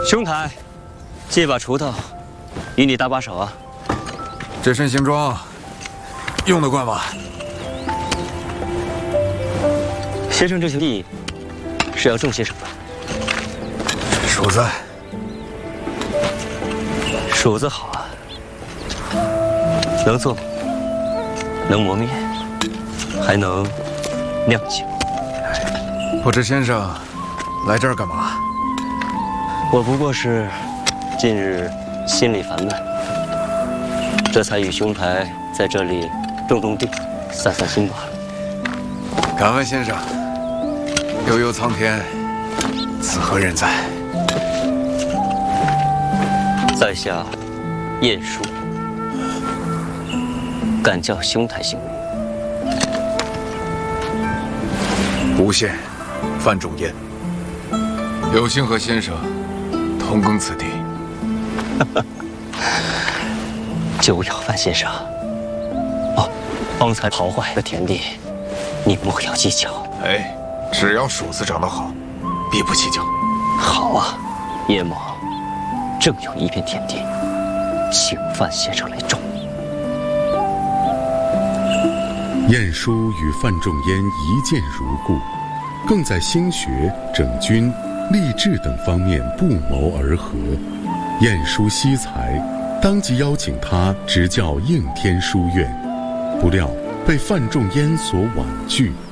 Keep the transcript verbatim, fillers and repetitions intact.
兄台，借把锄头，与你搭把手啊。 这身行装用得惯吗？ 先生这些地是要种些什么？ 锄子。 锄子好啊，能做木，能磨面，还能酿酒。 不知先生来这儿干嘛？ 我不过是近日心里烦闷，这才与兄台在这里种种地，散散心罢了。 敢问先生，悠悠苍天，此何人哉？ 在下晏殊，敢叫兄台姓名。 吴县范仲淹，有幸和先生同耕此地。 久仰范先生。哦，方才刨坏的田地，你莫要计较。 哎，只要锄子长得好，必不计较。 好啊，叶某正有一片田地，请范先生来种。 晏殊与范仲淹一见如故，更在兴学、整军、励志等方面不谋而合。晏殊惜才，当即邀请他执教应天书院，不料被范仲淹所婉拒。